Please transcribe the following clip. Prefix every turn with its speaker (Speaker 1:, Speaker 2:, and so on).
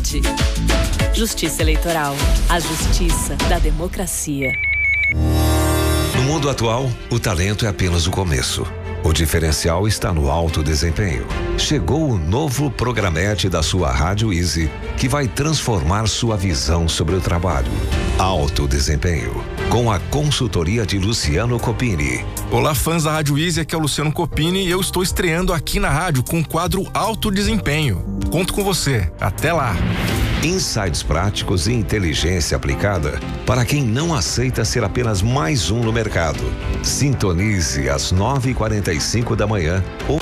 Speaker 1: Cicred. Justiça Eleitoral. A justiça da democracia.
Speaker 2: No mundo atual, o talento é apenas o começo. O diferencial está no alto desempenho. Chegou o novo programete da sua Rádio Easy, que vai transformar sua visão sobre o trabalho. Alto desempenho, com a consultoria de Luciano Copini.
Speaker 3: Olá, fãs da Rádio Easy, aqui é o Luciano Copini e eu estou estreando aqui na rádio com o quadro Alto Desempenho. Conto com você. Até lá.
Speaker 2: Insights práticos e inteligência aplicada para quem não aceita ser apenas mais um no mercado. Sintonize às 9h45 da manhã ou